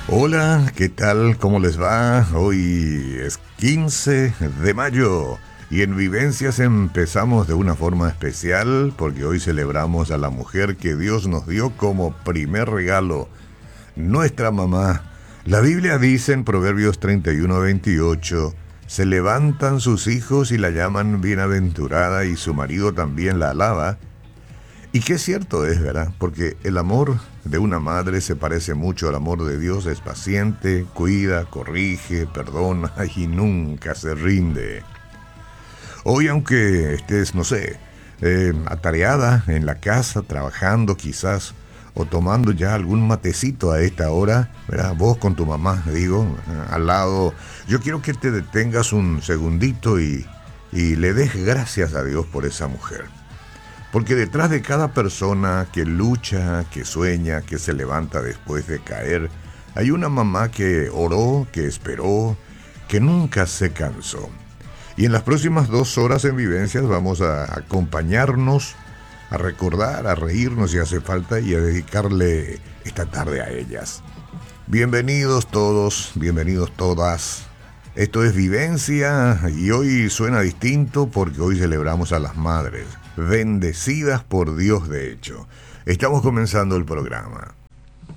Hola, ¿qué tal? ¿Cómo les va? Hoy es 15 de mayo y en Vivencias empezamos de una forma especial porque hoy celebramos a la mujer que Dios nos dio como primer regalo, nuestra mamá. La Biblia dice en Proverbios 31:28, se levantan sus hijos y la llaman bienaventurada y su marido también la alaba. Y qué cierto es, ¿verdad? Porque el amor de una madre se parece mucho al amor de Dios, es paciente, cuida, corrige, perdona y nunca se rinde. Hoy, aunque estés, no sé, atareada en la casa, trabajando quizás, o tomando ya algún matecito a esta hora, ¿verdad? Vos con tu mamá, digo, al lado, yo quiero que te detengas un segundito y le des gracias a Dios por esa mujer. Porque detrás de cada persona que lucha, que sueña, que se levanta después de caer, hay una mamá que oró, que esperó, que nunca se cansó. Y en las próximas 2 horas en Vivencias vamos a acompañarnos, a recordar, a reírnos si hace falta y a dedicarle esta tarde a ellas. Bienvenidos todos, bienvenidos todas. Esto es Vivencia y hoy suena distinto porque hoy celebramos a las madres, bendecidas por Dios de hecho. Estamos comenzando el programa.